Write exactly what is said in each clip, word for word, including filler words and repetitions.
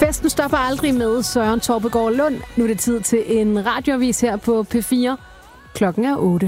Festen stopper aldrig med Søren Torpegaard Lund. Nu er det tid til en radioavis her på P fire. Klokken er otte.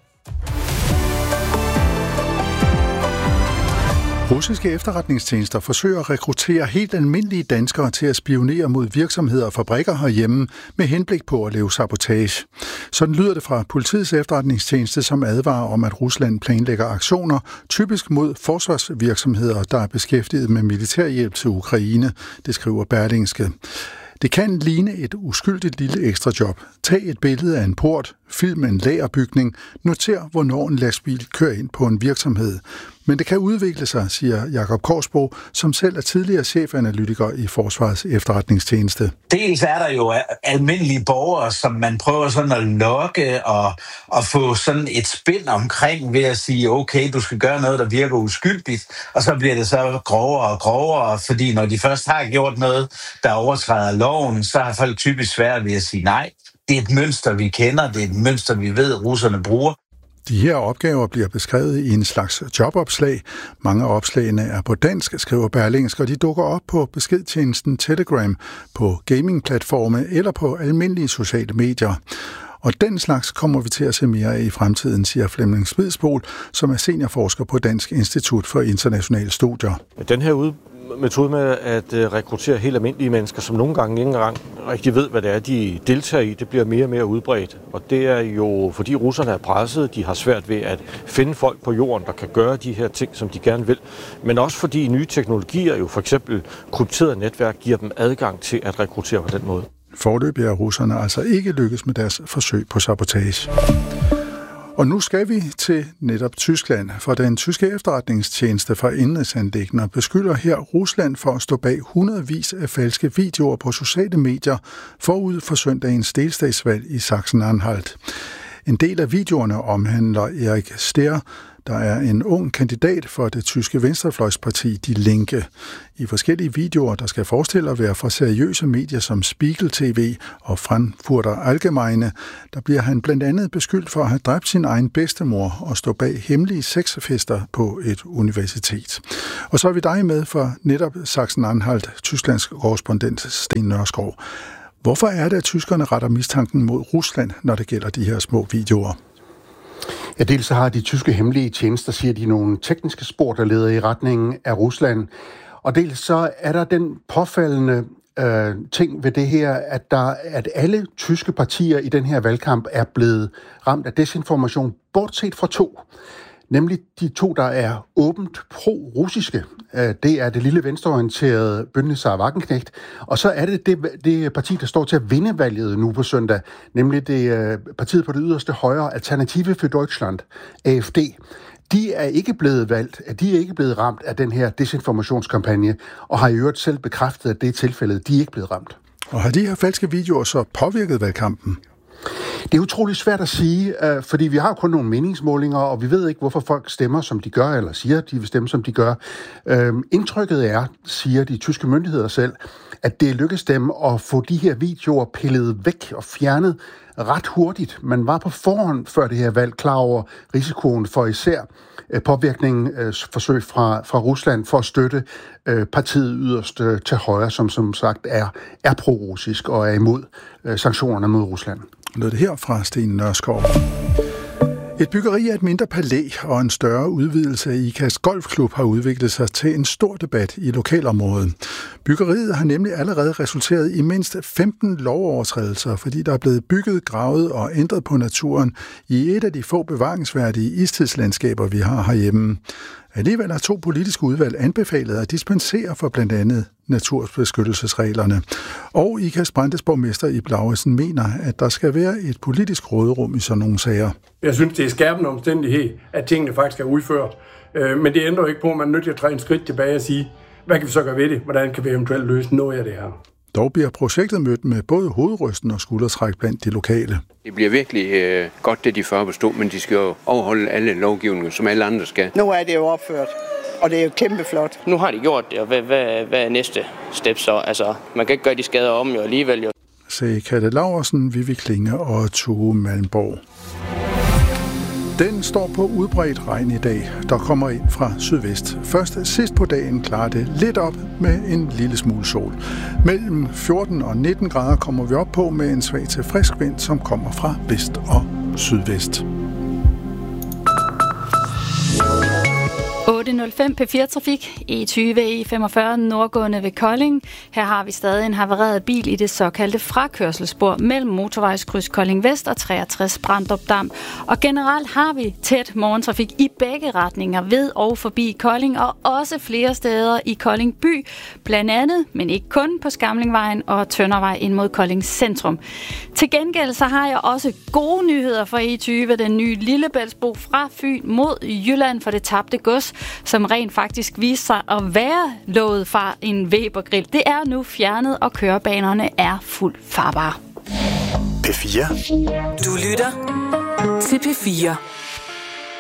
Russiske efterretningstjenester forsøger at rekruttere helt almindelige danskere til at spionere mod virksomheder og fabrikker herhjemme med henblik på at lave sabotage. Sådan lyder det fra politiets efterretningstjeneste, som advarer om, at Rusland planlægger aktioner, typisk mod forsvarsvirksomheder, der er beskæftiget med militærhjælp til Ukraine, det skriver Berlingske. Det kan ligne et uskyldigt lille ekstrajob. Tag et billede af en port, film en lagerbygning, noter, hvornår en lastbil kører ind på en virksomhed. Men det kan udvikle sig, siger Jakob Korsbo, som selv er tidligere chefanalytiker i Forsvarets efterretningstjeneste. Dels er der jo almindelige borgere, som man prøver sådan at lokke og, og få sådan et spænd omkring ved at sige, okay, du skal gøre noget, der virker uskyldigt, og så bliver det så grovere og grovere, fordi når de først har gjort noget, der overtræder loven, så har folk typisk svært ved at sige nej. Det er et mønster, vi kender, det er et mønster, vi ved, russerne bruger. De her opgaver bliver beskrevet i en slags jobopslag. Mange af opslagene er på dansk, skriver Berlingske, og de dukker op på beskedtjenesten Telegram, på gamingplatforme eller på almindelige sociale medier. Og den slags kommer vi til at se mere af i fremtiden, siger Flemming Spidsbol, som er seniorforsker på Dansk Institut for Internationale Studier. Den her ude metode med at rekruttere helt almindelige mennesker, som nogle gange ikke engang rigtig ved, hvad det er, de deltager i, det bliver mere og mere udbredt. Og det er jo, fordi russerne er presset, de har svært ved at finde folk på jorden, der kan gøre de her ting, som de gerne vil. Men også fordi nye teknologier, jo for eksempel krypterede netværk, giver dem adgang til at rekruttere på den måde. Foreløbig er russerne altså ikke lykkes med deres forsøg på sabotage. Og nu skal vi til netop Tyskland, for den tyske efterretningstjeneste for indenrigsanliggender beskylder her Rusland for at stå bag hundredvis af falske videoer på sociale medier forud for søndagens delstatsvalg i Sachsen-Anhalt. En del af videoerne omhandler Erik Stehr, der er en ung kandidat for det tyske venstrefløjsparti Die Linke. I forskellige videoer, der skal forestille at være fra seriøse medier som Spiegel T V og Frankfurter Allgemeine, der bliver han blandt andet beskyldt for at have dræbt sin egen bedstemor og stå bag hemmelige sexfester på et universitet. Og så er vi dig med for netop Sachsen-Anhalt, Tysklands korrespondent Sten Nørskov. Hvorfor er det, at tyskerne retter mistanken mod Rusland, når det gælder de her små videoer? Ja, dels så har de tyske hemmelige tjenester, siger de, nogle tekniske spor, der leder i retningen af Rusland. Og dels så er der den påfaldende øh, ting ved det her, at, der, at alle tyske partier i den her valgkamp er blevet ramt af desinformation, bortset fra to. Nemlig de to, der er åbent pro-russiske. Det er det lille venstreorienterede Bündnisser Wagenknecht, og så er det, det det parti, der står til at vinde valget nu på søndag, nemlig det partiet på det yderste højre, Alternative für Deutschland, A F D. De er ikke blevet valgt, de er ikke blevet ramt af den her desinformationskampagne, og har i øvrigt selv bekræftet, at det er tilfældet. De er ikke blevet ramt. Og har de her falske videoer så påvirket valgkampen? Det er utroligt svært at sige, fordi vi har jo kun nogle meningsmålinger, og vi ved ikke, hvorfor folk stemmer, som de gør, eller siger, at de vil stemme, som de gør. Indtrykket er, siger de tyske myndigheder selv, at det lykkedes dem at få de her videoer pillet væk og fjernet ret hurtigt. Man var på forhånd før det her valg klar over risikoen for især påvirkningsforsøg fra, fra Rusland for at støtte partiet yderst til højre, som som sagt er, er pro-russisk og er imod sanktionerne mod Rusland. Lød det her fra Sten Nørskov. Et byggeri af et mindre palæ og en større udvidelse af Ikast Golfklub har udviklet sig til en stor debat i lokalområdet. Byggeriet har nemlig allerede resulteret i mindst femten lovovertrædelser, fordi der er blevet bygget, gravet og ændret på naturen i et af de få bevaringsværdige istidslandskaber, vi har herhjemme. Alligevel har to politiske udvalg anbefalet at dispensere for blandt andet naturbeskyttelsesreglerne. Og Ikast Brandes borgmester Ib Lauritzen mener, at der skal være et politisk råderum i sådan nogle sager. Jeg synes, det er skærpende omstændighed, at tingene faktisk er udført. Men det ændrer jo ikke på, at man er nødt til at træde en skridt tilbage og sige, hvad kan vi så gøre ved det? Hvordan kan vi eventuelt løse noget af det her? Dog bliver projektet mødt med både hovedrysten og skuldertræk blandt de lokale. Det bliver virkelig øh, godt, det de får bestå, men de skal jo overholde alle lovgivninger, som alle andre skal. Nu er det jo opført, og det er jo kæmpe flot. Nu har de gjort det, og hvad, hvad, hvad er næste step så? Altså, man kan ikke gøre de skader om jo alligevel. Jo. Sagde Katte Laursen, Vivi Klinge og Tue Malmborg. Den står på udbredt regn i dag, der kommer ind fra sydvest. Først sidst på dagen klarer det lidt op med en lille smule sol. Mellem fjorten og nitten grader kommer vi op på med en svag til frisk vind, som kommer fra vest og sydvest. otte nul fem P fire Trafik, E tyve E femogfyrre nordgående ved Kolding. Her har vi stadig en havareret bil i det såkaldte frakørselsspor mellem motorvejskryds Kolding Vest og treogtres Brandrup Dam. Og generelt har vi tæt morgentrafik i begge retninger ved og forbi Kolding, og også flere steder i Kolding by, blandt andet, men ikke kun på Skamlingvejen og Tøndervej ind mod Kolding Centrum. Til gengæld så har jeg også gode nyheder for E tyve, den nye Lillebæltsbro fra Fyn mod Jylland for det tabte gods, som rent faktisk viste sig at være lovet fra en Weber-grill. Det er nu fjernet, og kørebanerne er fuldt farbare. P fire. Du lytter til P fire.